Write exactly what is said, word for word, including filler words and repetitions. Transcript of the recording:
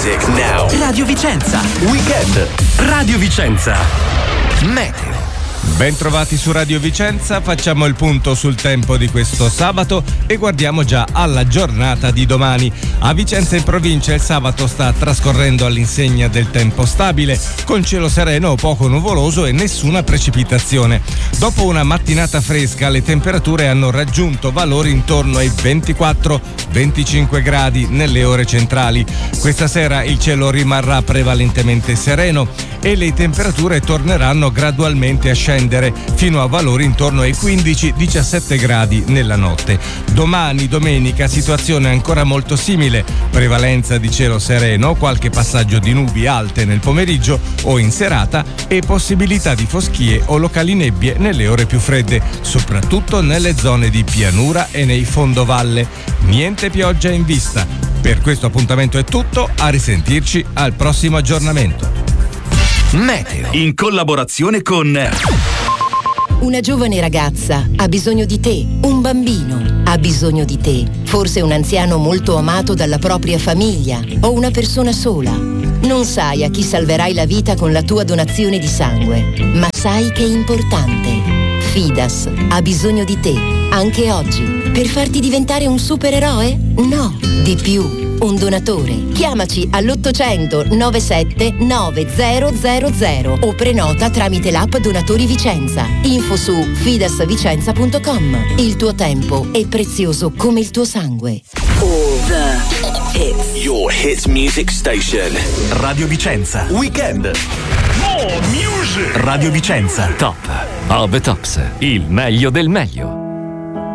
music now. Radio Vicenza. Weekend. Radio Vicenza. Meteo. Bentrovati su Radio Vicenza, facciamo il punto sul tempo di questo sabato e guardiamo già alla giornata di domani. A Vicenza in provincia il sabato sta trascorrendo all'insegna del tempo stabile, con cielo sereno o poco nuvoloso e nessuna precipitazione. Dopo una mattinata fresca le temperature hanno raggiunto valori intorno ai ventiquattro venticinque gradi nelle ore centrali. Questa sera il cielo rimarrà prevalentemente sereno e le temperature torneranno gradualmente a scendere fino a valori intorno ai quindici diciassette gradi nella notte. Domani, domenica, situazione ancora molto simile, prevalenza di cielo sereno, qualche passaggio di nubi alte nel pomeriggio o in serata e possibilità di foschie o locali nebbie nelle ore più fredde, soprattutto nelle zone di pianura e nei fondovalle. Niente pioggia in vista. Per questo appuntamento è tutto, a risentirci al prossimo aggiornamento. Meteo. In collaborazione con Una giovane ragazza ha bisogno di te, un bambino ha bisogno di te, forse un anziano molto amato dalla propria famiglia o una persona sola. Non sai a chi salverai la vita con la tua donazione di sangue, ma sai che è importante. Fidas ha bisogno di te, anche oggi, per farti diventare un supereroe? No, di più. Un donatore. Chiamaci all'ottocento novantasette novecento o prenota tramite l'app Donatori Vicenza. Info su fidas vicenza punto com. Il tuo tempo è prezioso come il tuo sangue. All the hits. Your hit music station. Radio Vicenza. Weekend. More music. Radio Vicenza. Top of the Tops, il meglio del meglio.